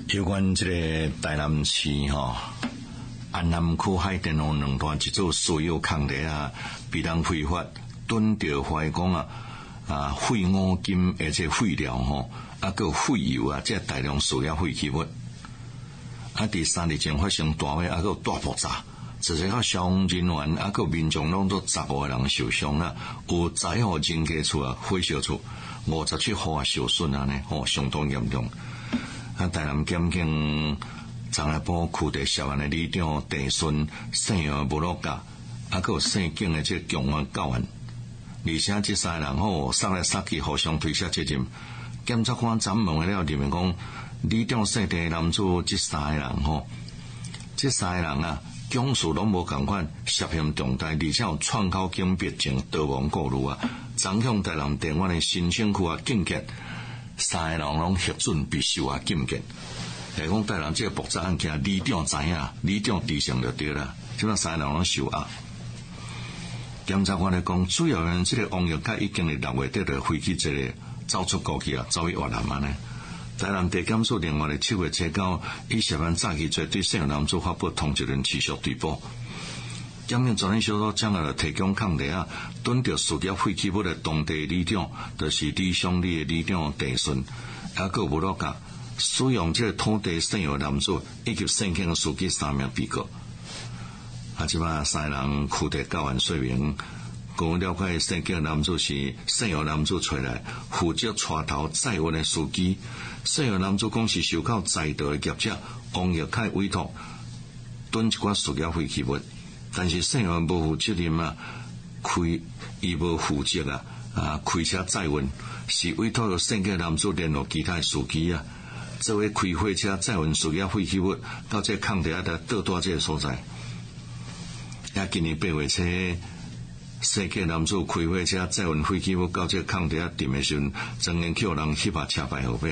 有关这个台南市安南区海淀路两段一组所有空地被人非法囤着怀疑讲废五金而且废料还有废油这大量塑料废弃物第3日前发生大火还有大爆炸，这些消防人员还有民众拢都15个人受伤有灾后人家厝火烧厝57户受损相当严重。台南检警长来埔区地涉案的里长地顺姓杨无落甲还有姓景的这强案教案，而且这3个人杀来杀去互相推卸责任。检察官暂问了里面讲里长姓地男子这3个人这3个人讲述拢无同款，涉嫌重大，而且有串口经别情逃亡过路彰向台南地院的新城区警局3个人拢核准必须禁检。讲台南这个爆炸案件，里长知影，里长知情就对了，即摆3个人拢受压。检察官来讲，主要原因这个王玉凯已经是6月底就飞机这个走出国去走去越南台南地检署另外的7月7号以涉案诈欺罪对姓杨男子发布通缉令起诉追捕。检警专案小组将来提供空地囤着塑料废弃物的当地里长，就是李乡里的里长地顺，还有无落甲使用这个土地姓杨男子以及姓景的司机3名被告。即摆3个人区地教案说明，据了解，姓景男子是姓杨男子找来负责带头载运的司机。姓杨男子讲是受到载道的业者王玉凯委托囤一寡塑料废弃物，但是姓杨无负责任伊无负责开车载运，是委托姓景男子联络其他司机作为开货车载运塑料废弃物到这空地倒带这个所在。今年8月初，姓景男子开货车载运废弃物到这空地沉的时阵，曾经叫人翕车牌号码。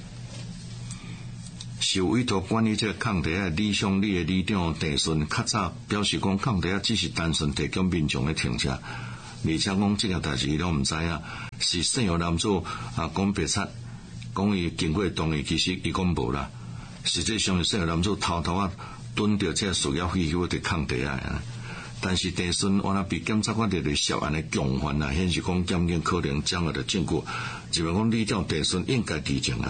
受委托管理这个空地李乡里的里长地顺较早表示讲，空地只是单纯提供民众的停车，而且讲这个代志伊拢唔知是姓杨男子讲白贼，讲伊经过同意，其实伊讲无啦。实际上是姓杨男子偷偷囤着这塑料废弃物伫空地但是地顺原来被检察官列入涉案的共犯显示讲检警可能掌握着证据，就讲里长地顺应该知情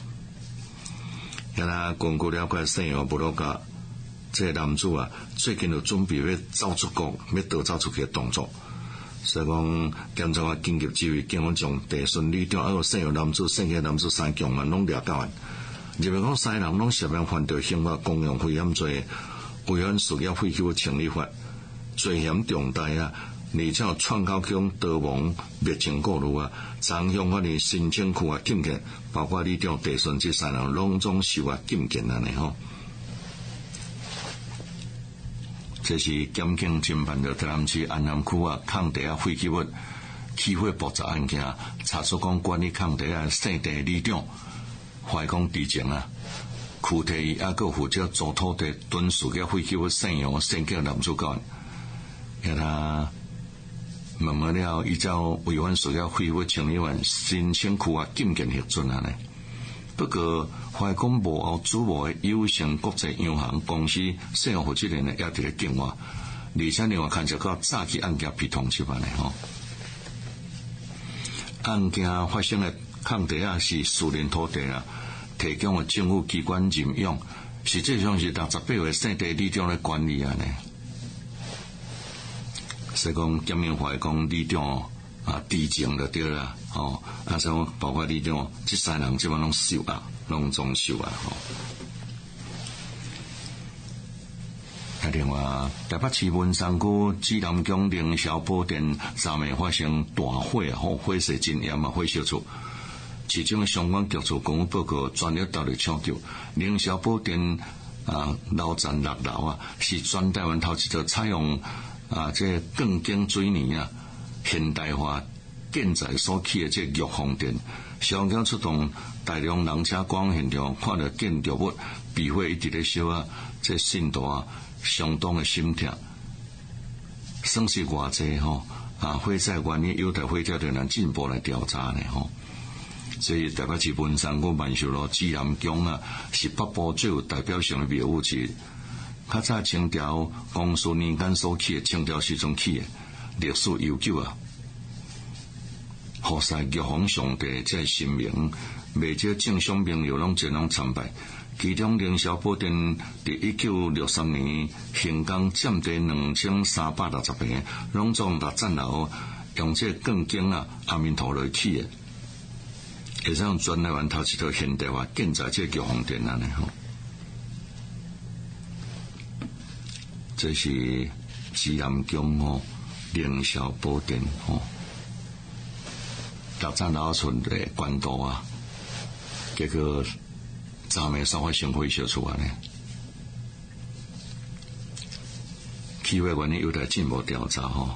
根据了解，姓杨无落甲这个男子最近就准备要走出国，要逃走出去的动作，所以讲检察官紧急指挥警方将地顺里长还有姓杨男子、姓景男子3强案拢抓到认为讲3个人拢涉嫌犯罪刑罚公用危险罪、违反塑料废弃物清理法，罪嫌重大而且有串口经逃亡灭情过路彰向法院新城区禁检，包括里长地顺这3人拢总受禁检这是检警侦办的台南市安南区空地废弃物起火爆炸案件，查出讲管理空地姓地里长怀疑讲知情区地还有负责租土地囤塑料废弃物姓杨姓景男子干，问了依照违反塑料废弃物清理法新城区禁检核准不过怀疑讲幕后主谋的友成国际洋行公司姓杨负责人也伫咧境外，而且另外牵涉到诈欺案件被通缉案件发生的空地是私人土地提供的政府机关任用，实际上是68位姓地里长来管理所以讲检警怀疑讲里长知情就对啦所以包括里长这3人基本拢受拢总受另外台北市文山区指南宫凌霄宝殿昨暝发生大火火势真严火烧厝，其中的相关局处公布报告全力投入抢救。凌霄宝殿楼层6楼是全台湾头一座采用这钢筋水泥现代化建材所起的这玉凤殿，消防局出动大量人车赶现场，看到建筑物被火一直咧烧这深度相当的心痛。算是偌济火灾原因有待火灾人员进一步来调查这台北市文山区万寿路指南宫啊，是北部最有代表性的庙宇之一。较早清朝光绪年间所起的，清朝时阵起的，历史悠久啊。何塞玉皇上帝这神明，未少正常名流拢前往参拜。其中凌霄宝殿伫1963年兴工占地2360平，拢总达战后用这更经啊阿弥陀来起的，会使用全台湾头一套现代化建在这玉皇殿安尼吼。这是指南宫吼，凌霄宝殿吼。六站老村的关渡啊，结果昨暝烧发生火烧出来呢。起火原因有待进一步调查吼。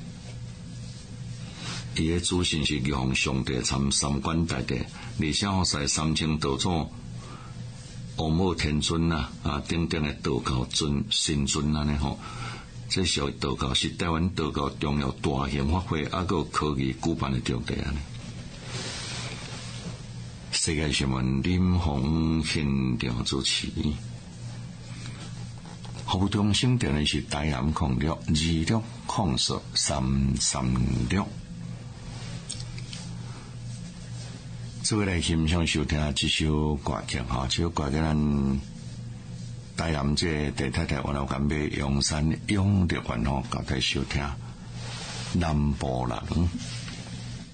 伊的主神是玉皇上帝参三官大帝，而且好在三清道祖、王母天尊啊等等的道教尊神尊安尼吼。这是道教是台湾道教重要大型法会，还有科技举办的场地安尼。世界新闻林鸿现场主持，服务中心电话是台南0626043336。这位来欣赏收听这首歌曲哈，这首歌曲咱台南这地太太原来干杯阳山永乐园吼，交代收听南部人。